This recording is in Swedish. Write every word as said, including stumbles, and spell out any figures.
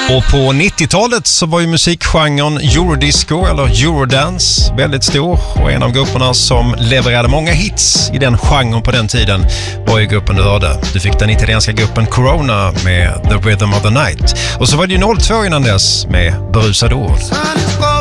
Och på nittiotalet så var ju musikgenren Eurodisco eller Eurodance väldigt stor. Och en av grupperna som levererade många hits i den genren på den tiden var ju gruppen du hörde. Du fick den italienska gruppen Corona med The Rhythm of the Night. Och så var det ju noll två innan dess med Brusador.